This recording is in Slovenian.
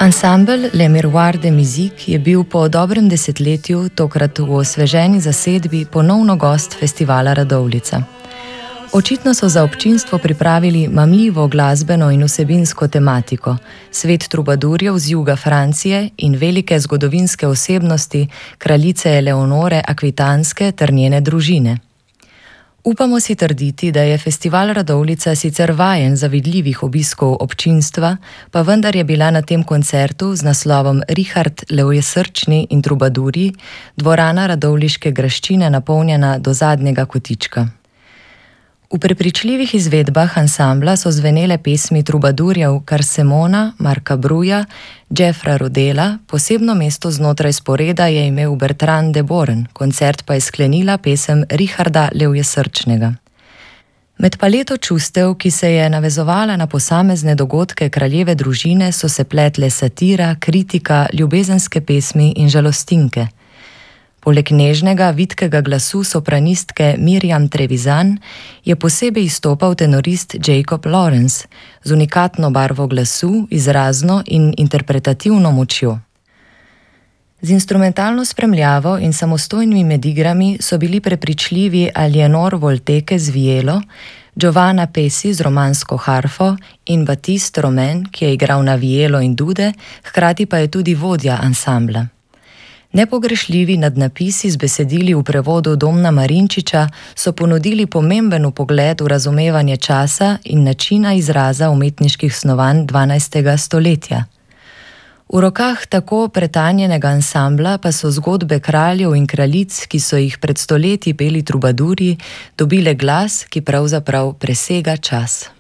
Ansambel Le Miroir de Musique je bil po dobrem desetletju, tokrat v osveženi zasedbi, ponovno gost festivala Radovljica. Očitno so za občinstvo pripravili mamljivo glasbeno in vsebinsko tematiko, svet trubadurjev z juga Francije in velike zgodovinske osebnosti kraljice Eleonore Akvitanske ter njene družine. Upamo si trditi, da je festival Radovljica sicer vajen zavidljivih obiskov občinstva, pa vendar je bila na tem koncertu z naslovom Richard Levjesrčni in trubadurji dvorana radovljiške graščine napolnjena do zadnjega kotička. V prepričljivih izvedbah ansambla so zvenele pesmi trubadurjev Carsemona, Marka Bruja, Jeffra Rodela, posebno mesto znotraj sporeda je imel Bertrand de Born, koncert pa je sklenila pesem Richarda Levjesrčnega. Med paleto čustev, ki se je navezovala na posamezne dogodke kraljeve družine, so se pletle satira, kritika, ljubezenske pesmi in žalostinke. Poleg nežnega, vitkega glasu sopranistke Miriam Trevisan je posebej izstopal tenorist Jacob Lawrence z unikatno barvo glasu, izrazno in interpretativno močjo. Z instrumentalno spremljavo in samostojnimi medigrami so bili prepričljivi Aliénor Volteke z vielo, Giovanna Pesi z romansko harfo in Baptiste Romain, ki je igral na vielo in dude, hkrati pa je tudi vodja ansambla. Nepogrešljivi nadnapisi z besedili v prevodu Domna Marinčiča so ponudili pomemben vpogled v razumevanje časa in načina izraza umetniških snovanj 12. stoletja. V rokah tako pretanjenega ansambla pa so zgodbe kraljev in kraljic, ki so jih pred stoletji peli trubadurji, dobile glas, ki pravzaprav presega čas.